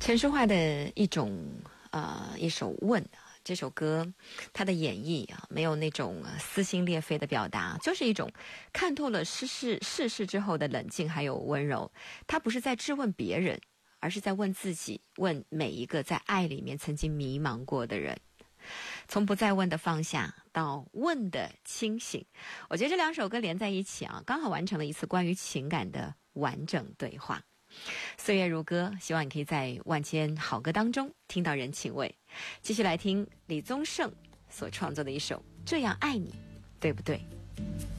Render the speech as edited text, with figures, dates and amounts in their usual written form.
陈淑桦的一首《问》这首歌，它的演绎没有那种撕心裂肺的表达，就是一种看透了世事之后的冷静还有温柔。它不是在质问别人，而是在问自己，问每一个在爱里面曾经迷茫过的人。从不再问的放下到问的清醒，我觉得这两首歌连在一起刚好完成了一次关于情感的完整对话。岁月如歌，希望你可以在万千好歌当中听到人情味。继续来听李宗盛所创作的一首《这样爱你》，对不对？